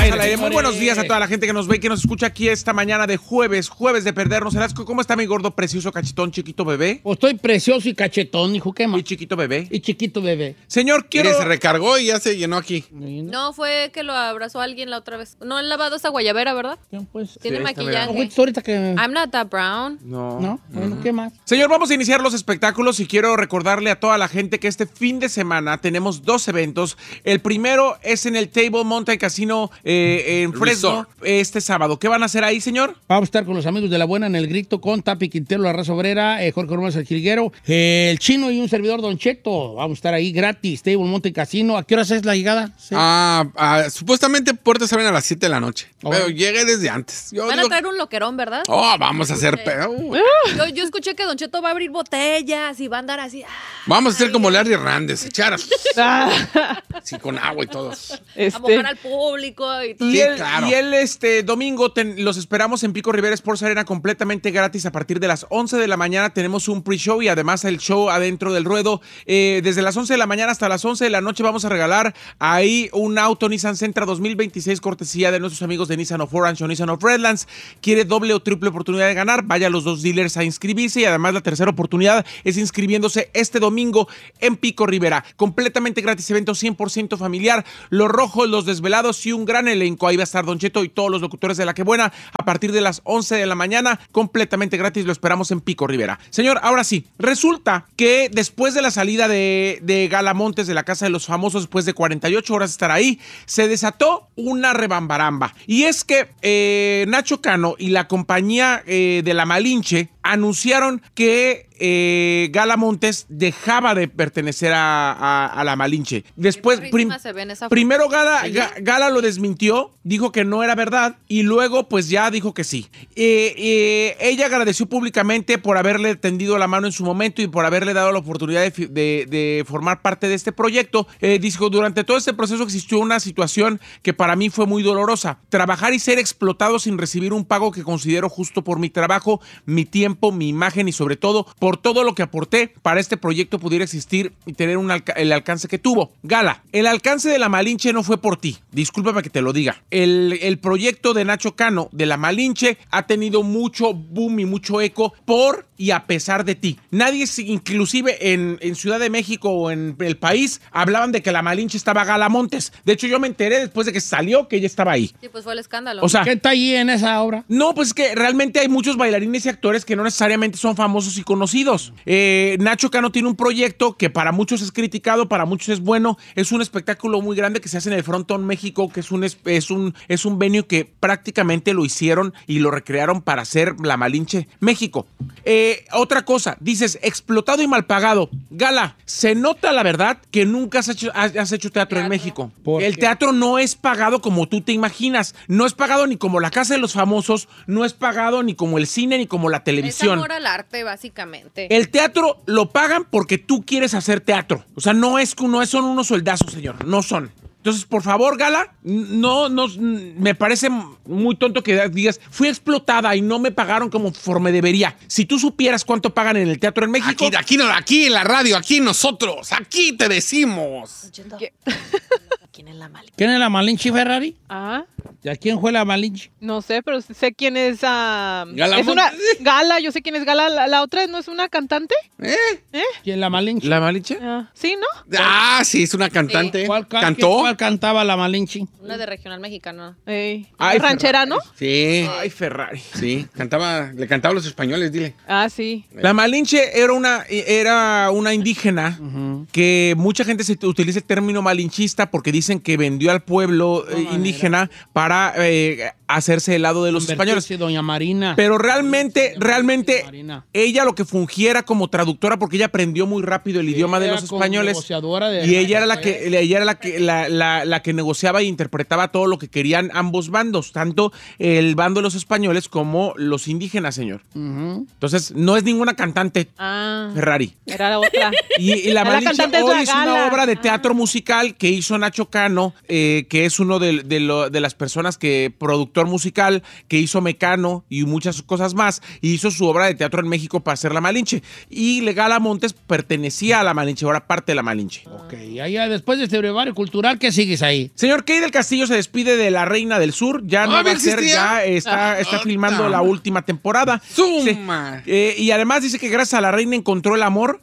al aire. Muy buenos días a toda la gente que nos ve y que nos escucha aquí esta mañana de jueves de perdernos el asco. ¿Cómo está mi gordo, precioso, cachetón, chiquito bebé? Pues estoy precioso y cachetón, hijo, ¿qué más? Y chiquito bebé. Y chiquito bebé. Señor, quiero... Mire, se recargó y ya se llenó aquí. No, fue que lo abrazó alguien la otra vez. No han lavado esa guayabera, ¿verdad? Pues, Tiene Sí, está maquillaje. no, ahorita que... I'm not that brown. No, bueno, ¿qué más? Señor, vamos a iniciar los espectáculos y quiero recordarle a toda la gente que este fin de semana tenemos 2 eventos. El primero es en el Table Mountain Casino en Fresno, Resort. este sábado. ¿Qué van a hacer ahí, señor? Vamos a estar con los amigos de La Buena en el Grito con Tapi Quintero, La Raza Obrera, Jorge Román el Jilguero, el Chino y un servidor, Don Cheto. Vamos a estar ahí gratis, Table Mountain Casino. ¿A qué horas es la llegada? Sí. Supuestamente puertas abren a las 7 de la noche. Oh. Pero llegué desde antes. Van a traer un loquerón, ¿verdad? Vamos a hacer... Yo escuché que Don Cheto va a abrir botellas y va a andar así. Vamos a hacer como Larry Hernández, echar sí, con agua y todo. A mojar al público y todo. Sí, Y el, claro. y el, domingo los esperamos en Pico Rivera Sports Arena completamente gratis a partir de las 11 de la mañana. Tenemos un pre-show y además el show adentro del ruedo. Desde las 11 de la mañana hasta las 11 de la noche vamos a regalar ahí un auto Nissan Sentra 2026 cortesía de nuestros amigos de Nissan of Orange o Nissan of Redlands. ¿Quiere doble o triple oportunidad de ganar? Vaya a los 2 dealers a inscribirse y además la tercera oportunidad es inscribiéndose este domingo en Pico Rivera. Completamente gratis, evento 100% familiar. Los rojos, los desvelados y un gran elenco. Ahí va a estar Don Cheto y todos los locutores de La Que Buena a partir de las 11 de la mañana. Completamente gratis, lo esperamos en Pico Rivera. Señor, ahora sí, resulta que después de la salida de Gala Montes de la Casa de los Famosos, después de 48 horas de estar ahí, se desató una rebambaramba. Y es que Nacho Cano y la compañía de La Malinche anunciaron que Gala Montes dejaba de pertenecer a La Malinche. Después, Se ve en esa primero Gala lo desmintió, dijo que no era verdad y luego pues ya dijo que sí. Ella agradeció públicamente por haberle tendido la mano en su momento y por haberle dado la oportunidad de formar parte de este proyecto. Dijo, durante todo este proceso existió una situación que para mí fue muy dolorosa. Trabajar y ser explotado sin recibir un pago que considero justo por mi trabajo, mi tiempo, mi imagen y sobre todo por todo lo que aporté para este proyecto pudiera existir y tener el alcance que tuvo. Gala, el alcance de La Malinche no fue por ti, discúlpame que te lo diga. El proyecto de Nacho Cano de La Malinche ha tenido mucho boom y mucho eco por y a pesar de ti. Nadie, inclusive en Ciudad de México o en el país, hablaban de que La Malinche estaba Gala Montes. De hecho, yo me enteré después de que salió que ella estaba ahí. Sí, pues fue el escándalo. O sea, ¿Qué está ahí en esa obra? no, pues es que realmente hay muchos bailarines y actores que no necesariamente son famosos y conocidos. Nacho Cano tiene un proyecto que para muchos es criticado, para muchos es bueno. Es un espectáculo muy grande que se hace en el Frontón México, que es un venue que prácticamente lo hicieron y lo recrearon para hacer La Malinche México. Otra cosa, dices, explotado y mal pagado. Gala, se nota la verdad que nunca has hecho teatro en México. El teatro no es pagado como tú te imaginas. No es pagado ni como La Casa de los Famosos, no es pagado ni como el cine ni como la es televisión. amor al arte, básicamente. El teatro lo pagan porque tú quieres hacer teatro. O sea, no son unos soldazos, señor. No son. Entonces, por favor, Gala, no, me parece muy tonto que digas, fui explotada y no me pagaron conforme debería. Si tú supieras cuánto pagan en el teatro en México... Aquí en la radio, aquí nosotros, aquí te decimos. ¿Quién es la Malinche? ¿Quién es La Malinche, Ferrari? Ah, ¿Y a quién fue La Malinche? no sé, pero sé quién es. Gala Es una Montes. Gala, yo sé quién es Gala. La otra no es una cantante. ¿Quién La Malinche? ¿La Malinche? Sí, ¿no? Sí, es una cantante. ¿Cuál cantaba La Malinche? Una de regional mexicano. Ey. Ay, Ranchera, ¿no? Sí, Ay, Ferrari. sí, le cantaba a los españoles, dile. Ah, sí. La Malinche era una indígena que mucha gente se utiliza el término malinchista porque dicen que vendió al pueblo indígena para hacerse del lado de los españoles. Doña Marina. Pero realmente Marina. ella lo que fungiera como traductora porque ella aprendió muy rápido el idioma de Era los como españoles negociadora de- y ella era la que negociaba e interpretaba todo lo que querían ambos bandos, tanto el bando de los españoles como los indígenas, señor. Entonces, no es ninguna cantante Ah, Ferrari. era la otra. Y La La Malinche cantante es hoy la es una Gala. obra de teatro musical que hizo Nacho Cano, que es uno de las personas que productor productor musical que hizo Mecano y muchas cosas más, y hizo su obra de teatro en México para hacer La Malinche. Y Gala Montes pertenecía a La Malinche, ahora parte de La Malinche. Ok, allá después de este brevario cultural, ¿qué sigues ahí? Señor Kay del Castillo se despide de La Reina del Sur, ya no va a ser, ya está filmando la última temporada. ¡Suma! Y además dice que gracias a La Reina encontró el amor.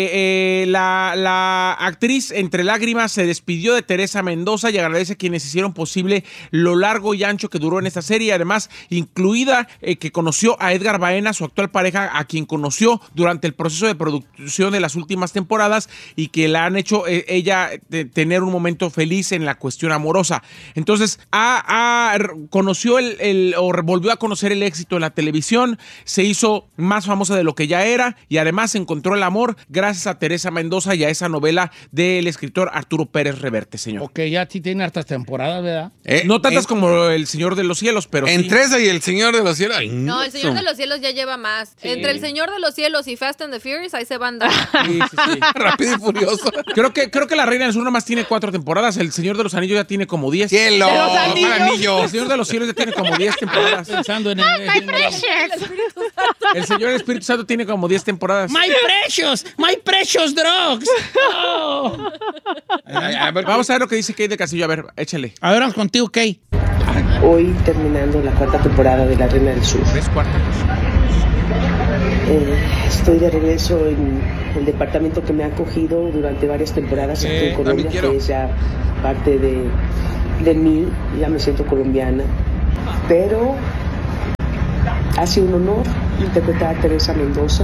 La actriz entre lágrimas se despidió de Teresa Mendoza y agradece a quienes hicieron posible lo largo y ancho que duró en esta serie, además incluida que conoció a Edgar Baena, su actual pareja, a quien conoció durante el proceso de producción de las últimas temporadas y que la han hecho ella tener un momento feliz en la cuestión amorosa. Entonces conoció o volvió a conocer el éxito de la televisión, se hizo más famosa de lo que ya era y además encontró el amor gracias a Teresa Mendoza y a esa novela del escritor Arturo Pérez Reverte, señor. Ok, ya sí tiene hartas temporadas, ¿verdad? No tantas como El Señor de los Cielos, pero entre esa y El Señor de los Cielos. Ay, no, El Señor de los Cielos ya lleva más. Sí. Entre El Señor de los Cielos y Fast and the Furious, ahí se van dando. Sí. Rápido y Furioso. Creo que La Reina del Sur nomás tiene 4 temporadas. El Señor de los Anillos ya tiene como 10. ¡Cielo! El Señor de los Cielos ya tiene como 10 temporadas. Pensando en El Señor del Espíritu Santo tiene como 10 temporadas. My precious drugs. Oh. Vamos a ver lo que dice Kay de Castillo. A ver, échale. A ver, vamos contigo, Kay. Hoy terminando la 4ª temporada de La Reina del Sur. 3/4. Estoy de regreso en el departamento que me ha acogido durante varias temporadas aquí en Colombia, que es ya parte de mí, ya me siento colombiana. Pero ha sido un honor interpretar a Teresa Mendoza.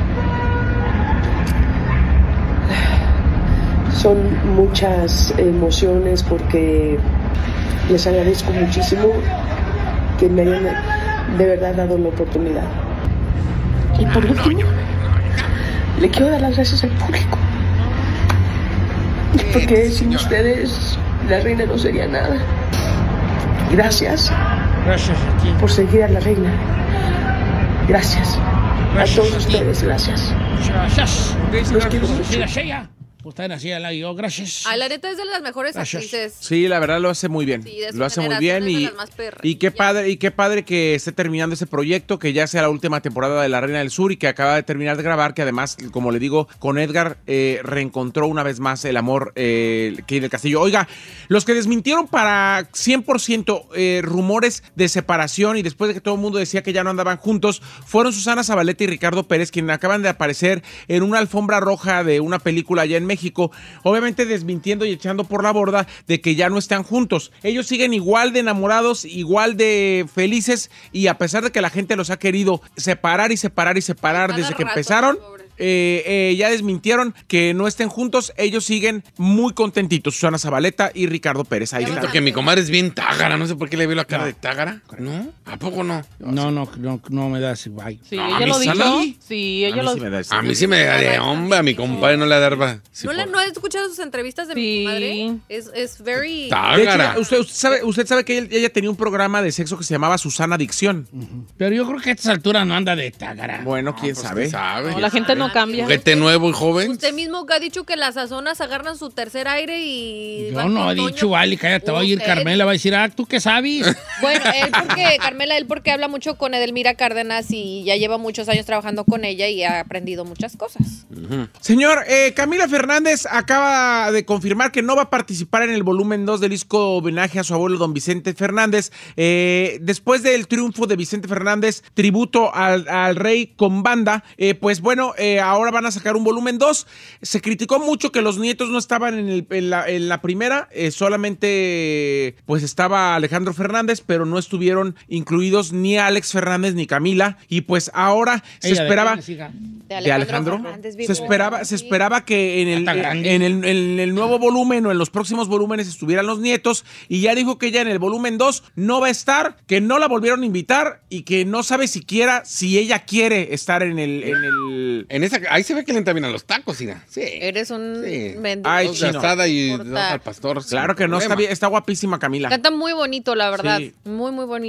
Son muchas emociones porque les agradezco muchísimo que me hayan de verdad dado la oportunidad. Y por último, le quiero dar las gracias al público. Porque sin ustedes, La Reina no sería nada. Gracias. Gracias a ti. Por seguir a La Reina. Gracias. A todos ustedes, gracias. Gracias. Los quiero mucho. Pues está así al lado, gracias. Ay, la neta es de las mejores actrices. Sí, la verdad lo hace muy bien. Sí, de su lo hace muy bien generación es de las más perras. y qué padre que esté terminando ese proyecto, que ya sea la última temporada de La Reina del Sur y que acaba de terminar de grabar, que además, como le digo, con Edgar reencontró una vez más el amor Kay del Castillo. Oiga, los que desmintieron para 100% rumores de separación y después de que todo el mundo decía que ya no andaban juntos, fueron Susana Zabaleta y Ricardo Pérez, quienes acaban de aparecer en una alfombra roja de una película allá en México, obviamente desmintiendo y echando por la borda de que ya no están juntos. Ellos siguen igual de enamorados, igual de felices, y a pesar de que la gente los ha querido separar desde que empezaron, ya desmintieron que no estén juntos. Ellos siguen muy contentitos, Susana Zabaleta y Ricardo Pérez. Ahí está. Porque mi comadre es bien tágara, no sé por qué le veo la cara de tágara. ¿No? ¿A poco no? No me da así, bye. Sí, No, a ella mí lo dijo. sí. Sí, ella lo dijo. A mí sí me da de hombre, a mi compadre no le da darba. ¿No he escuchado sus entrevistas de mi madre? Es very... De hecho, Tágara. usted sabe que ella tenía un programa de sexo que se llamaba Susana Adicción. Pero yo creo que a estas alturas no anda de tágara. Bueno, quién sabe. ¿Sabe? No, la gente no cambia. Juguete nuevo y joven. Usted mismo que ha dicho que las sazonas agarran su tercer aire y... Yo no he dicho, vale, cállate, va a ir Carmela, va a decir, tú qué sabes. Bueno, él porque habla mucho con Edelmira Cárdenas y ya lleva muchos años trabajando con ella y ha aprendido muchas cosas. Señor, Camila Fernández acaba de confirmar que no va a participar en el volumen 2 del disco homenaje a su abuelo don Vicente Fernández. Después del triunfo de Vicente Fernández, tributo al rey con banda, pues bueno, ahora van a sacar un volumen 2. Se criticó mucho que los nietos no estaban en la primera, solamente pues estaba Alejandro Fernández, pero no estuvieron incluidos ni Alex Fernández ni Camila, y pues ahora se esperaba... ¿De Alejandro? Fernández, Se esperaba que en el nuevo volumen o en los próximos volúmenes estuvieran los nietos, y ya dijo que ya en el volumen 2 no va a estar, que no la volvieron a invitar y que no sabe siquiera si ella quiere estar en el... En esa, ahí se ve que le entra bien a los tacos, Ina. Sí. Eres un mendigo. Ay, Dos de chino. asada y dos al pastor. Claro que no, está guapísima Camila. Canta muy bonito, la verdad. Sí. Muy, muy bonito. Y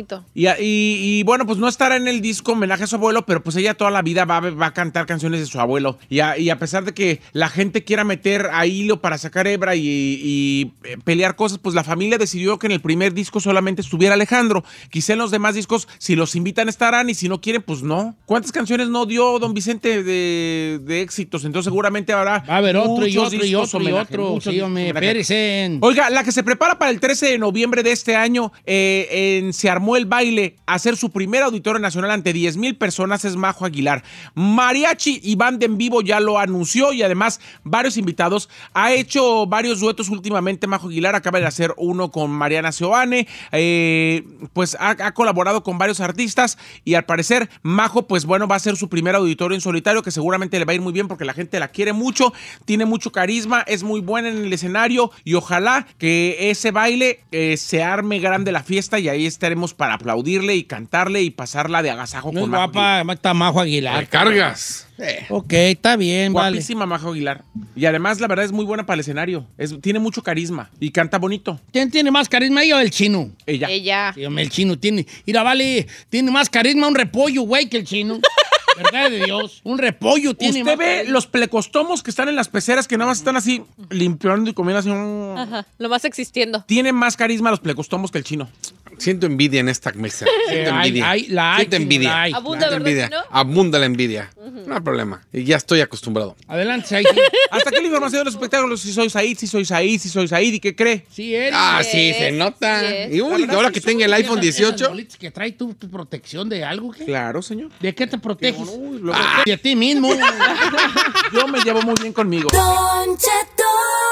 Y bueno, pues no estará en el disco homenaje a su abuelo, pero pues ella toda la vida va a cantar canciones de su abuelo. Y a pesar de que la gente quiera meter a hilo para sacar hebra y pelear cosas, pues la familia decidió que en el primer disco solamente estuviera Alejandro. Quizá en los demás discos, si los invitan estarán y si no quieren, pues no. ¿Cuántas canciones no dio don Vicente de éxitos? Entonces seguramente habrá va a haber otro y otro y otro y otro. Muchos Sí, hombre, espérense. Oiga, la que se prepara para el 13 de noviembre de este año, Se Armó el Baile, a hacer su primer auditorio nacional ante 10,000 personas, es Majo Aguilar. Mariachi y banda en vivo ya lo anunció y además varios invitados. Ha hecho varios duetos últimamente Majo Aguilar, acaba de hacer uno con Mariana Seoane, pues ha colaborado con varios artistas y al parecer Majo, pues bueno, va a ser su primer auditorio en solitario, que seguramente le va a ir muy bien porque la gente la quiere mucho, tiene mucho carisma, es muy buena en el escenario y ojalá que ese baile se arme grande la fiesta y ahí estaremos para aplaudirle y cantarle y pasarla de agasajo No con es guapa, está Majo Aguilar. ¿Me cargas? Ok, está bien, Guapísima Majo Aguilar. Y además, la verdad, es muy buena para el escenario. Tiene mucho carisma y canta bonito. ¿Quién tiene más carisma, ella o el chino? Ella. Sí, hombre, el chino tiene... Mira, vale, tiene más carisma un repollo, güey, que el chino. ¿Verdad de Dios? Un repollo tiene más. Usted ve los plecostomos que están en las peceras que nada más están así limpiando y comiendo así. Ajá, lo más existiendo. Tienen más carisma los plecostomos que el chino. Siento envidia en esta mesa. Siento envidia. Siento envidia. Abunda, ¿verdad, envidia. chino? Abunda la envidia. No hay problema. Y ya estoy acostumbrado. Adelante, Said. Hasta aquí la información de los espectáculos. Si soy Said, ¿y qué cree? Sí, eres. Sí, se nota. sí. Y uy, ahora que tenga el iPhone 18. ¿Que trae tu protección de algo? ¿Qué? Claro, señor. ¿De qué te proteges? Uy, luego- De ti mismo. Yo me llevo muy bien conmigo. Don Cheto.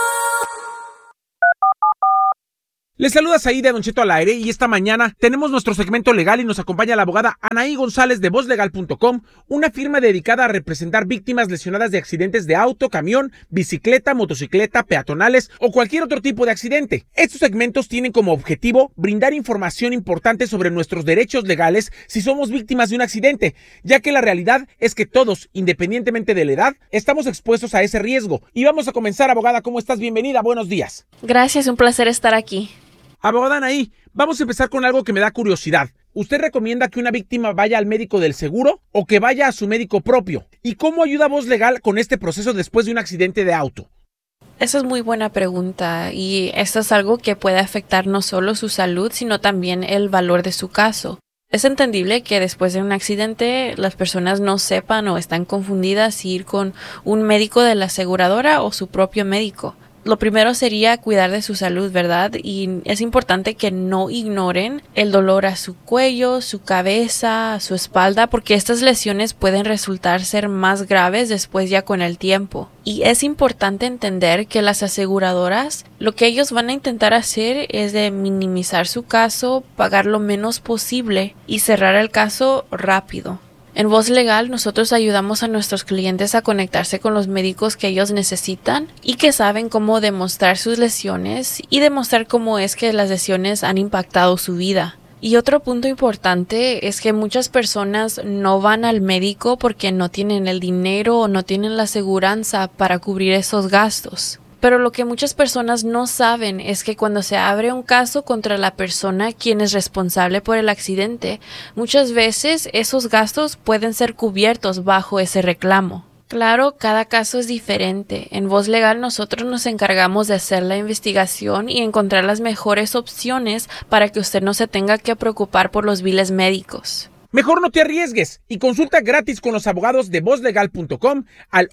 Les saluda Said de Don Cheto al aire y esta mañana tenemos nuestro segmento legal y nos acompaña la abogada Anaí González de vozlegal.com, una firma dedicada a representar víctimas lesionadas de accidentes de auto, camión, bicicleta, motocicleta, peatonales o cualquier otro tipo de accidente. Estos segmentos tienen como objetivo brindar información importante sobre nuestros derechos legales si somos víctimas de un accidente, ya que la realidad es que todos, independientemente de la edad, estamos expuestos a ese riesgo. Y vamos a comenzar, abogada, ¿cómo estás? Bienvenida, buenos días. Gracias, un placer estar aquí. Abogada Anaí, vamos a empezar con algo que me da curiosidad. ¿Usted recomienda que una víctima vaya al médico del seguro o que vaya a su médico propio? ¿Y cómo ayuda Voz Legal con este proceso después de un accidente de auto? Esa es muy buena pregunta y esto es algo que puede afectar no solo su salud, sino también el valor de su caso. Es entendible que después de un accidente las personas no sepan o están confundidas si ir con un médico de la aseguradora o su propio médico. Lo primero sería cuidar de su salud, ¿verdad? Y es importante que no ignoren el dolor a su cuello, su cabeza, a su espalda, porque estas lesiones pueden resultar ser más graves después ya con el tiempo. Y es importante entender que las aseguradoras, lo que ellos van a intentar hacer es de minimizar su caso, pagar lo menos posible y cerrar el caso rápido. En Voz Legal nosotros ayudamos a nuestros clientes a conectarse con los médicos que ellos necesitan y que saben cómo demostrar sus lesiones y demostrar cómo es que las lesiones han impactado su vida. Y otro punto importante es que muchas personas no van al médico porque no tienen el dinero o no tienen la aseguranza para cubrir esos gastos. Pero lo que muchas personas no saben es que cuando se abre un caso contra la persona quien es responsable por el accidente, muchas veces esos gastos pueden ser cubiertos bajo ese reclamo. Claro, cada caso es diferente. En Voz Legal nosotros nos encargamos de hacer la investigación y encontrar las mejores opciones para que usted no se tenga que preocupar por los biles médicos. Mejor no te arriesgues y consulta gratis con los abogados de vozlegal.com al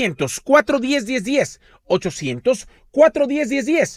800-410-1010, 800-410-1010,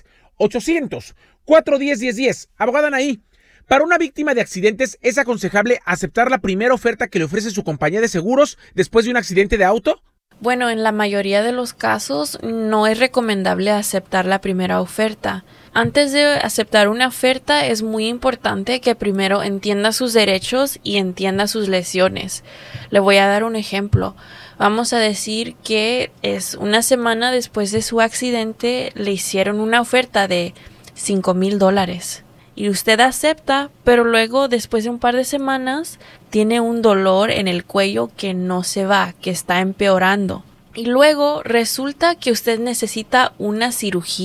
800-410-1010. Abogada Anaí, para una víctima de accidentes, ¿es aconsejable aceptar la primera oferta que le ofrece su compañía de seguros después de un accidente de auto? Bueno, en la mayoría de los casos no es recomendable aceptar la primera oferta. Antes de aceptar una oferta es muy importante que primero entienda sus derechos y entienda sus lesiones. Le voy a dar un ejemplo. Vamos a decir que es una semana después de su accidente le hicieron una oferta de $5,000. Y usted acepta, pero luego, después de un par de semanas, tiene un dolor en el cuello que no se va, que está empeorando. Y luego resulta que usted necesita una cirugía.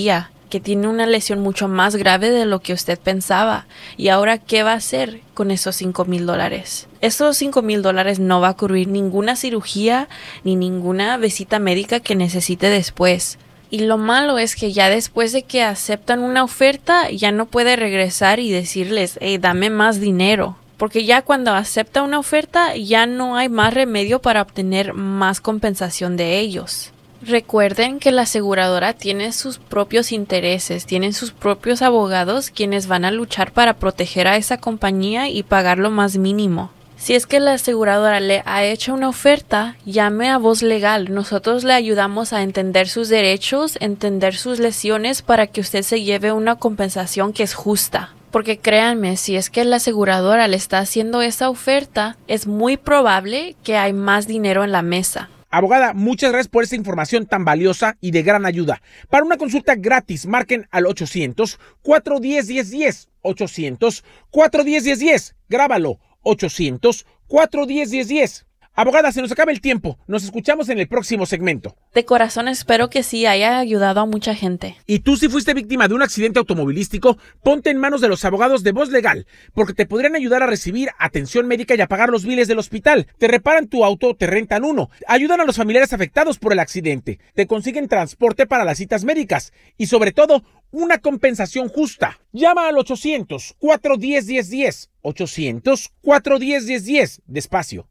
que tiene una lesión mucho más grave de lo que usted pensaba. Y ahora, ¿qué va a hacer con esos $5,000? Esos $5,000 no va a cubrir ninguna cirugía ni ninguna visita médica que necesite después. Y lo malo es que ya después de que aceptan una oferta, ya no puede regresar y decirles, hey, dame más dinero. Porque ya cuando acepta una oferta, ya no hay más remedio para obtener más compensación de ellos. Recuerden que la aseguradora tiene sus propios intereses, tienen sus propios abogados quienes van a luchar para proteger a esa compañía y pagar lo más mínimo. Si es que la aseguradora le ha hecho una oferta, llame a Voz Legal. Nosotros le ayudamos a entender sus derechos, entender sus lesiones para que usted se lleve una compensación que es justa. Porque créanme, si es que la aseguradora le está haciendo esa oferta, es muy probable que hay más dinero en la mesa. Abogada, muchas gracias por esta información tan valiosa y de gran ayuda. Para una consulta gratis, marquen al 800-410-1010. 800-410-1010. Grábalo. 800-410-1010. Abogada, se nos acaba el tiempo. Nos escuchamos en el próximo segmento. De corazón espero que sí haya ayudado a mucha gente. Y tú, si fuiste víctima de un accidente automovilístico, ponte en manos de los abogados de Voz Legal, porque te podrían ayudar a recibir atención médica y a pagar los biles del hospital. Te reparan tu auto o te rentan uno. Ayudan a los familiares afectados por el accidente. Te consiguen transporte para las citas médicas. Y sobre todo, una compensación justa. Llama al 800-410-1010. 800-410-1010. Despacio.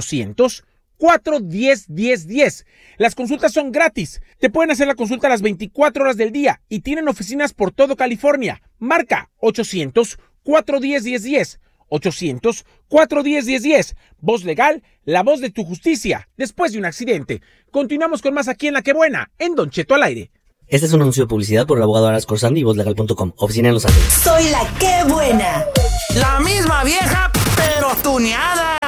800-410-1010. Las consultas son gratis. Te pueden hacer la consulta a las 24 horas del día y tienen oficinas por todo California. Marca 800-410-1010. 800-410-1010. Voz Legal, la voz de tu justicia después de un accidente. Continuamos con más aquí en La Que Buena, en Don Cheto al aire. Este es un anuncio de publicidad por el abogado Aras Corsandi y vozlegal.com. Oficina en Los Ángeles. Soy La Que Buena. La misma vieja, pero tuneada.